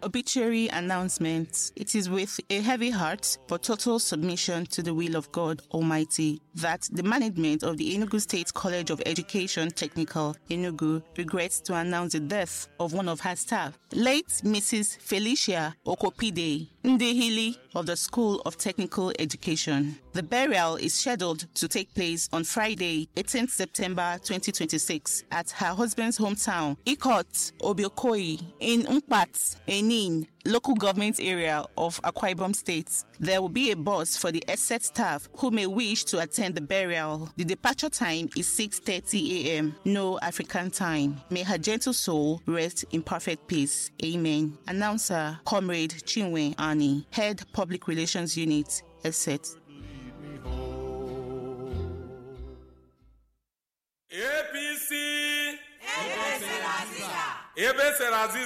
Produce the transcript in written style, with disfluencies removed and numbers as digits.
obituary announcement. It is with a heavy heart but total submission to the will of God Almighty that the management of the Enugu State College of Education Technical, Enugu, regrets to announce the death of one of her staff, late Mrs. Felicia Okopide Ndehili of the School of Technical Education. The burial is scheduled to take place on Friday, 18th September 2026 at her husband's hometown, Ikot Obiokoi, in Nkpat, Enin, local government area of Akwa Ibom State. There will be a bus for the ESSET staff who may wish to attend the burial. The departure time is 6:30 a.m. No African time. May her gentle soul rest in perfect peace. Amen. Announcer, Comrade Chinwe Ani, Head Public Relations Unit, ESSET. APC. Ebe Seraziza.